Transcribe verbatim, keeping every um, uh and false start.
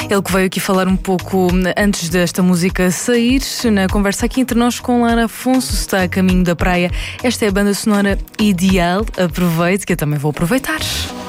Ele que veio aqui falar um pouco antes desta música sair, na conversa aqui entre nós com Lara Afonso, está a caminho da praia. Esta é a banda sonora ideal. Aproveite, que eu também vou aproveitar.